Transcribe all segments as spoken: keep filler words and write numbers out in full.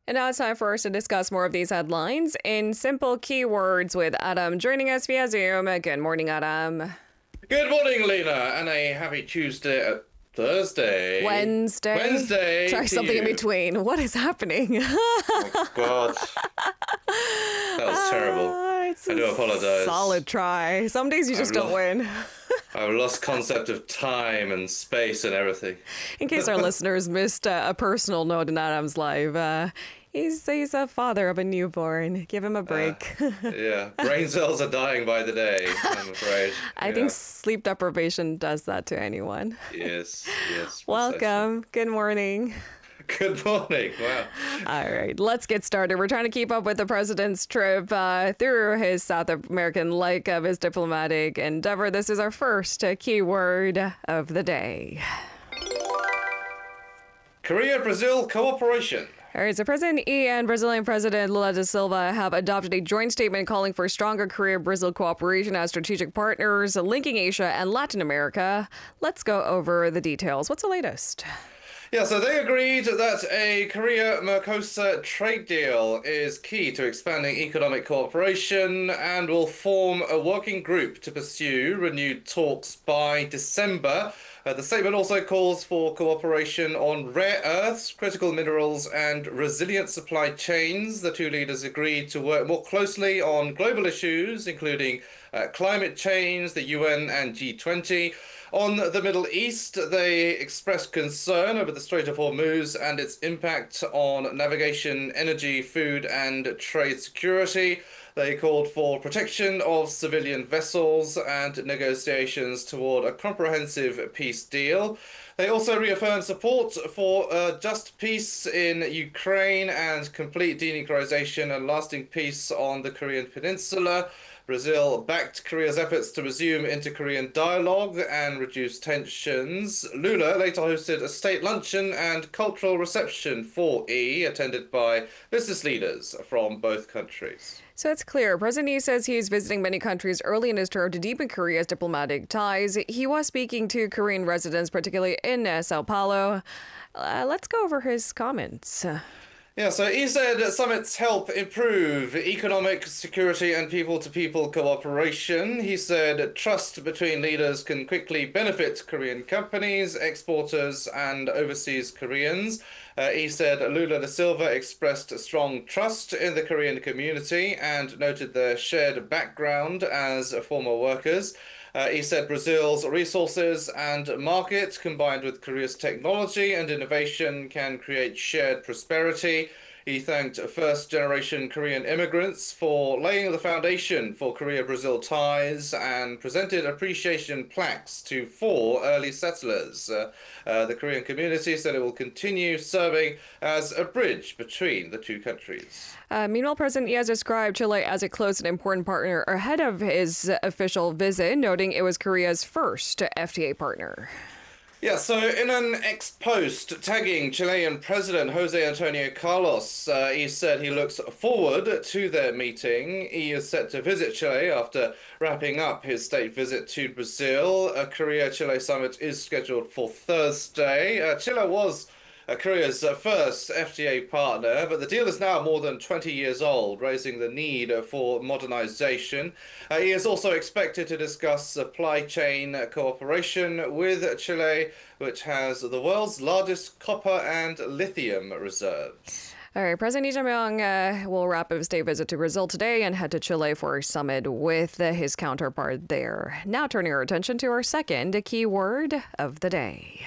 And now it's time for us to discuss more of these headlines in simple keywords with Adam joining us via Zoom. Good morning, Adam. Good morning, Lena, and a happy Tuesday, uh, Thursday. Wednesday. Wednesday. Try something you. in between. What is happening? Oh, God. That was terrible. Uh, it's I do a apologize. Solid try. Some days you just I've don't lo- win. I've lost concept of time and space and everything. In case our listeners missed uh, a personal note in Adam's life, uh, he's, he's a father of a newborn. Give him a break. Uh, yeah, brain cells are dying by the day, I'm afraid. I yeah. think sleep deprivation does that to anyone. Yes, yes. Welcome. Good morning. Good morning. Wow. All right, let's get started. We're trying to keep up with the president's trip uh, through his South American leg of his diplomatic endeavor. This is our first uh, keyword of the day. Korea-Brazil cooperation. All right, so President Yi and Brazilian President Lula da Silva have adopted a joint statement calling for stronger Korea-Brazil cooperation as strategic partners, linking Asia and Latin America. Let's go over the details. What's the latest? Yeah, so they agreed that a Korea-Mercosur trade deal is key to expanding economic cooperation and will form a working group to pursue renewed talks by December. Uh, the statement also calls for cooperation on rare earths, critical minerals, and resilient supply chains. The two leaders agreed to work more closely on global issues, including uh, climate change, the U N, and G twenty. On the Middle East, they expressed concern over the Strait of Hormuz and its impact on navigation, energy, food, and trade security. They called for protection of civilian vessels and negotiations toward a comprehensive peace deal. They also reaffirmed support for a just peace in Ukraine and complete denuclearization and lasting peace on the Korean Peninsula. Brazil backed Korea's efforts to resume inter-Korean dialogue and reduce tensions. Lula later hosted a state luncheon and cultural reception for Yi, attended by business leaders from both countries. So it's clear. President Yi says he is visiting many countries early in his tour to deepen Korea's diplomatic ties. He was speaking to Korean residents, particularly in uh, Sao Paulo. Uh, let's go over his comments. Yeah, so he said summits help improve economic security and people-to-people cooperation. He said trust between leaders can quickly benefit Korean companies, exporters, and overseas Koreans. Uh, he said Lula da Silva expressed strong trust in the Korean community and noted their shared background as former workers. Uh, he said Brazil's resources and market, combined with Korea's technology and innovation, can create shared prosperity. He thanked first-generation Korean immigrants for laying the foundation for Korea-Brazil ties and presented appreciation plaques to four early settlers. Uh, uh, the Korean community said it will continue serving as a bridge between the two countries. Uh, meanwhile, President Yi has described Chile as a close and important partner ahead of his official visit, noting it was Korea's first F T A partner. Yeah, so in an ex-post tagging Chilean President Jose Antonio Carlos, uh, he said he looks forward to their meeting. He is set to visit Chile after wrapping up his state visit to Brazil. A Korea-Chile summit is scheduled for Thursday. Uh, Chile was Uh, Korea's uh, first F T A partner, but the deal is now more than twenty years old, raising the need uh, for modernization. Uh, he is also expected to discuss supply chain uh, cooperation with Chile, which has the world's largest copper and lithium reserves. All right, President Lee Jae-myung uh, will wrap up his state visit to Brazil today and head to Chile for a summit with uh, his counterpart there. Now turning our attention to our second keyword of the day.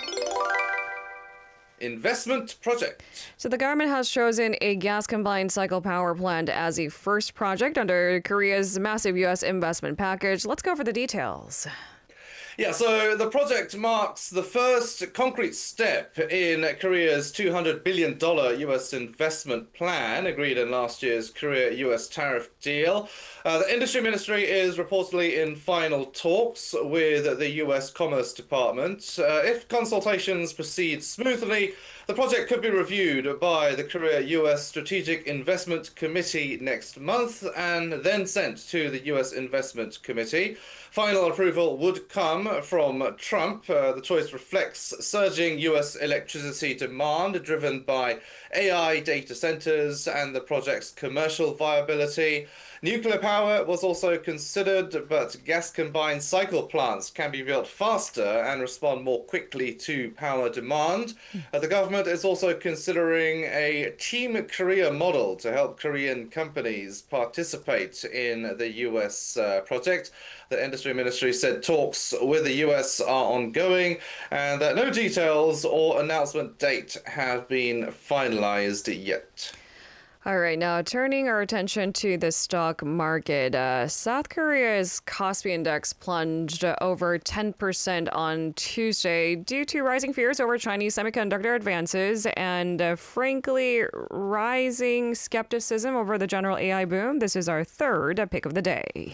Investment project. So the government has chosen a gas combined cycle power plant as a first project under Korea's massive U S investment package. Let's go over the details. Yeah, so the project marks the first concrete step in Korea's two hundred billion dollars U S investment plan agreed in last year's Korea-U S tariff deal. Uh, the industry ministry is reportedly in final talks with the U S Commerce Department. Uh, if consultations proceed smoothly, The project could be reviewed by the Korea-U S Strategic Investment Committee next month and then sent to the U S Investment Committee. Final approval would come from Trump. Uh, the choice reflects surging U S electricity demand driven by A I data centers and the project's commercial viability. Nuclear power was also considered, but gas-combined cycle plants can be built faster and respond more quickly to power demand. Uh, the government is also considering a Team Korea model to help Korean companies participate in the U S uh, project. The industry ministry said talks with the U S are ongoing and that no details or announcement date have been finalized yet. All right, now turning our attention to the stock market, uh, South Korea's Kospi index plunged over ten percent on Tuesday due to rising fears over Chinese semiconductor advances and, uh, frankly, rising skepticism over the general A I boom. This is our third pick of the day.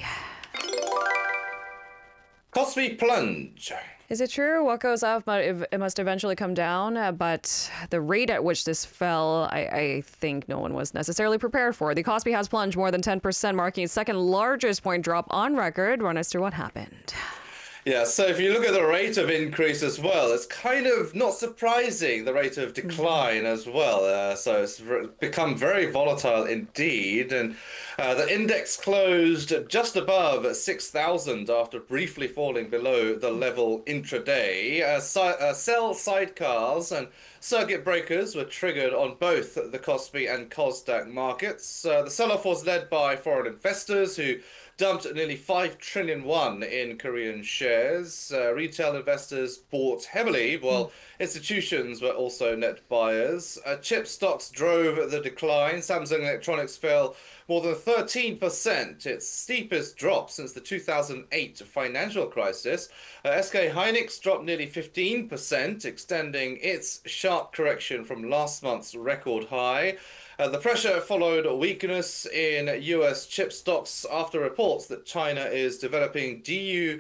Kospi plunge. Is it true? What goes up, but it must eventually come down. Uh, but the rate at which this fell, I, I think no one was necessarily prepared for. The Kospi has plunged more than ten percent, marking its second largest point drop on record. Run us through what happened. Yeah, so if you look at the rate of increase as well, it's kind of not surprising, the rate of decline as well. Uh, so it's become very volatile indeed. And uh, the index closed just above six thousand after briefly falling below the level intraday. Uh, si uh, sell sidecars and circuit breakers were triggered on both the Kospi and Kosdaq markets. Uh, the sell-off was led by foreign investors who dumped nearly five trillion won in Korean shares. Uh, retail investors bought heavily, while mm. institutions were also net buyers. Uh, chip stocks drove the decline. Samsung Electronics fell more than thirteen percent, its steepest drop since the two thousand eight financial crisis. Uh, S K Hynix dropped nearly fifteen percent, extending its sharp correction from last month's record high. Uh, the pressure followed weakness in U S chip stocks after reports that China is developing D U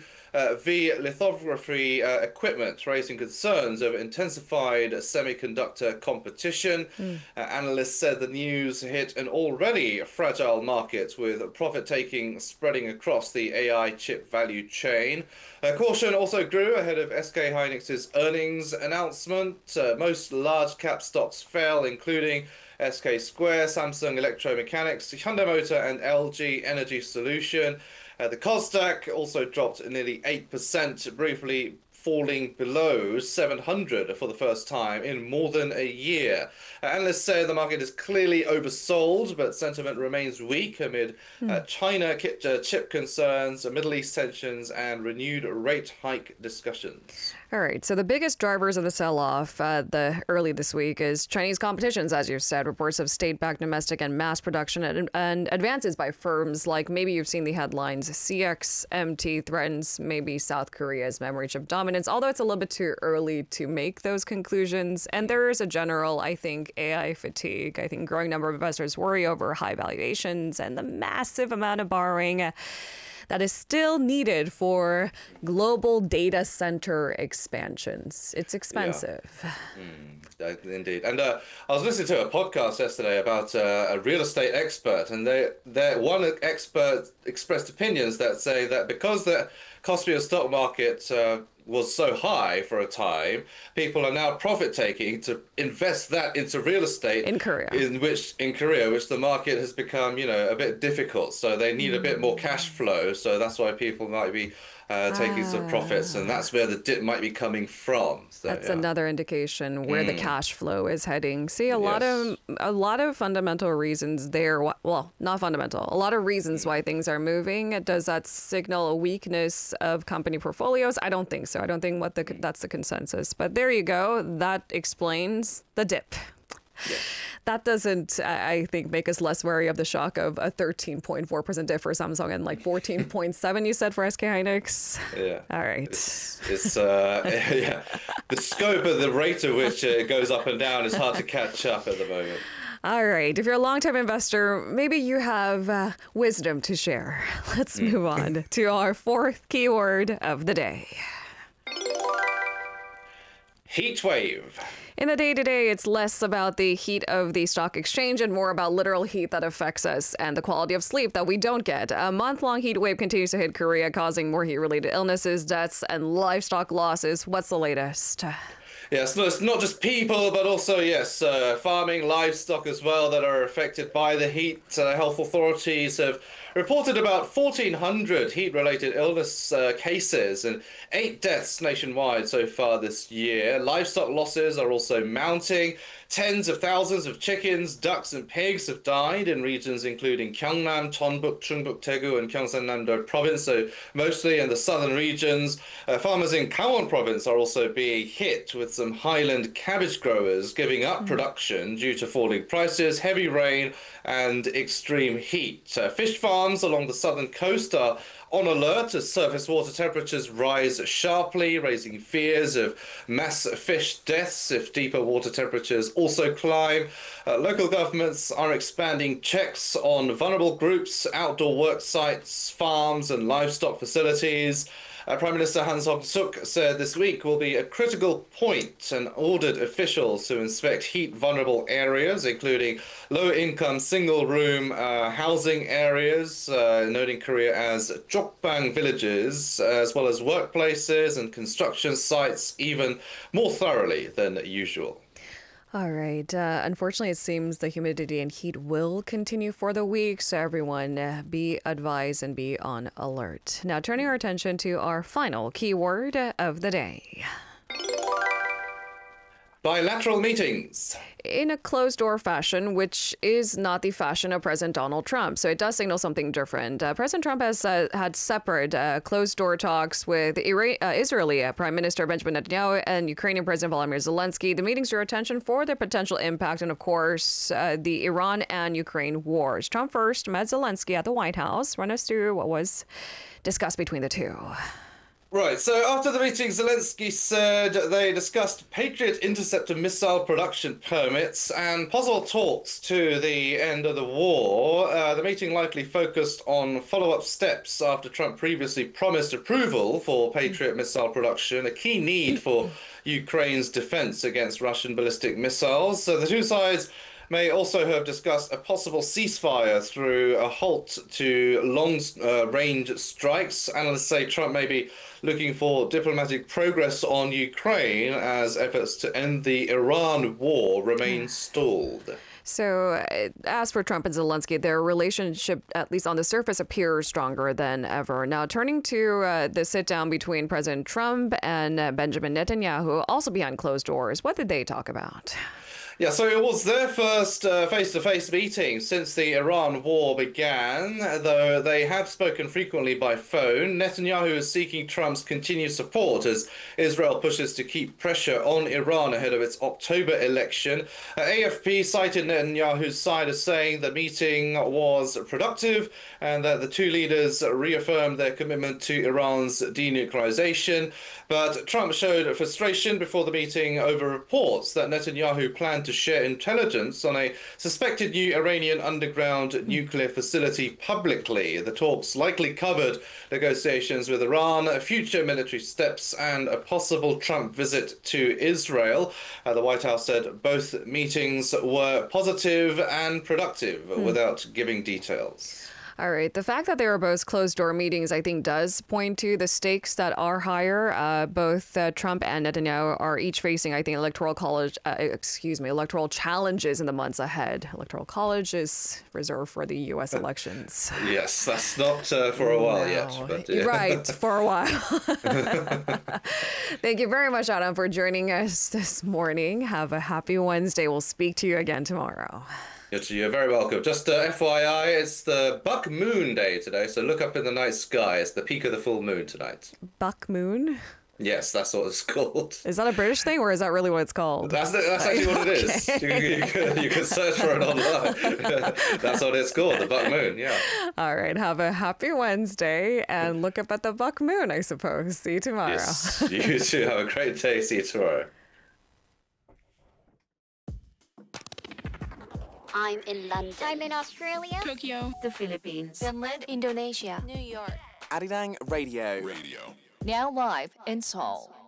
V lithography uh, equipment, raising concerns over intensified semiconductor competition. Mm. Uh, analysts said the news hit an already fragile market, with profit-taking spreading across the A I chip value chain. Uh, caution also grew ahead of S K Hynix's earnings announcement. Uh, most large-cap stocks fell, including S K Square, Samsung Electromechanics, Hyundai Motor, and L G Energy Solution. Uh, the Kosdaq also dropped nearly eight percent, briefly falling below seven hundred for the first time in more than a year. Uh, analysts say the market is clearly oversold, but sentiment remains weak amid hmm. uh, China chip, uh, chip concerns, uh, Middle East tensions, and renewed rate hike discussions. All right, so the biggest drivers of the sell-off uh, the early this week is Chinese competitions, as you said, reports of state-backed domestic and mass production and, and advances by firms like, maybe you've seen the headlines, C X M T threatens maybe South Korea's memory chip dominance, although it's a little bit too early to make those conclusions. And there is a general, I think, A I fatigue. I think a growing number of investors worry over high valuations and the massive amount of borrowing that is still needed for global data center expansions. It's expensive. Yeah. Mm, indeed. And uh, I was listening to a podcast yesterday about uh, a real estate expert, and they, they one expert expressed opinions that say that because the Kospi stock market uh, was so high for a time, people are now profit-taking to invest that into real estate in Korea, in which in Korea, which the market has become, you know, a bit difficult. So they need mm. a bit more cash flow. So that's why people might be uh, taking ah. some profits, and that's where the dip might be coming from. So, that's yeah. another indication where mm. the cash flow is heading. See, a yes. lot of a lot of fundamental reasons there. Well, not fundamental. A lot of reasons mm. why things are moving. Does that signal a weakness of company portfolios? I don't think so. I don't think what the that's the consensus. But there you go. That explains the dip. Yes. That doesn't, I think, make us less wary of the shock of a thirteen point four percent dip for Samsung and like fourteen point seven you said for S K Hynix. Yeah. All right. It's, it's uh, yeah. The scope of the rate at which it goes up and down is hard to catch up at the moment. All right. If you're a long-term investor, maybe you have uh, wisdom to share. Let's mm. move on to our fourth keyword of the day. Heat wave. In the day-to-day, it's less about the heat of the stock exchange and more about literal heat that affects us and the quality of sleep that we don't get. A month-long heat wave continues to hit Korea, causing more heat-related illnesses, deaths, and livestock losses. What's the latest? Yes, no, it's not just people, but also, yes, uh, farming, livestock as well that are affected by the heat. Uh, health authorities have reported about fourteen hundred heat-related illness uh, cases and eight deaths nationwide so far this year. Livestock losses are also mounting. Tens of thousands of chickens, ducks, and pigs have died in regions including Gyeongnam, Jeonbuk, Chungbuk, Daegu, and Gyeongsang-namdo province, so mostly in the southern regions. Uh, farmers in Gangwon province are also being hit, with some highland cabbage growers giving up production due to falling prices, heavy rain, and extreme heat. Uh, fish farms along the southern coast are on alert as surface water temperatures rise sharply, raising fears of mass fish deaths if deeper water temperatures also climb. Uh, local governments are expanding checks on vulnerable groups, outdoor work sites, farms, and livestock facilities. Uh, Prime Minister Han Song-suk said this week will be a critical point and ordered officials to inspect heat-vulnerable areas, including low-income single-room uh, housing areas, uh, noting Korea as Jokbang villages, as well as workplaces and construction sites, even more thoroughly than usual. All right. Uh, unfortunately, it seems the humidity and heat will continue for the week, so everyone uh, be advised and be on alert. Now, turning our attention to our final keyword of the day. Bilateral meetings. In a closed-door fashion, which is not the fashion of President Donald Trump. So it does signal something different. Uh, President Trump has uh, had separate uh, closed-door talks with Ira- uh, Israeli uh, Prime Minister Benjamin Netanyahu and Ukrainian President Volodymyr Zelensky. The meetings drew attention for their potential impact and, of course, uh, the Iran and Ukraine wars. Trump first met Zelensky at the White House. Run us through what was discussed between the two. Right, so after the meeting, Zelensky said they discussed Patriot interceptor missile production permits and possible talks to the end of the war. Uh, the meeting likely focused on follow-up steps after Trump previously promised approval for Patriot missile production, a key need for Ukraine's defense against Russian ballistic missiles. So the two sides may also have discussed a possible ceasefire through a halt to long-range uh, strikes. Analysts say Trump may be looking for diplomatic progress on Ukraine as efforts to end the Iran war remain stalled. So, uh, as for Trump and Zelensky, their relationship, at least on the surface, appears stronger than ever. Now, turning to uh, the sit-down between President Trump and uh, Benjamin Netanyahu, also behind closed doors, what did they talk about? Yeah, so it was their first uh, face-to-face meeting since the Iran war began, though they have spoken frequently by phone. Netanyahu is seeking Trump's continued support as Israel pushes to keep pressure on Iran ahead of its October election. Uh, A F P cited Netanyahu's side as saying the meeting was productive and that the two leaders reaffirmed their commitment to Iran's denuclearization. But Trump showed frustration before the meeting over reports that Netanyahu planned to share intelligence on a suspected new Iranian underground nuclear facility publicly. The talks likely covered negotiations with Iran, future military steps, and a possible Trump visit to Israel. Uh, the White House said both meetings were positive and productive mm. without giving details. All right. The fact that they were both closed-door meetings, I think, does point to the stakes that are higher. Uh, both uh, Trump and Netanyahu are each facing, I think, electoral college, uh, excuse me, electoral challenges in the months ahead. Electoral college is reserved for the U S elections. Yes, that's not uh, for a while no. yet. But, yeah. Right, for a while. Thank you very much, Adam, for joining us this morning. Have a happy Wednesday. We'll speak to you again tomorrow. You're very welcome. Just uh, F Y I, it's the Buck Moon Day today, so look up in the night sky. It's the peak of the full moon tonight. Buck Moon? Yes, that's what it's called. Is that a British thing, or is that really what it's called? That's the, that's actually what it is. You, you, can, you can search for it online. That's what it's called, the Buck Moon, yeah. All right, have a happy Wednesday, and look up at the Buck Moon, I suppose. See you tomorrow. Yes, you too. Have a great day. See you tomorrow. I'm in London. I'm in Australia. Tokyo. The Philippines. Finland. Indonesia. New York. Arirang Radio. Radio. Now live in Seoul.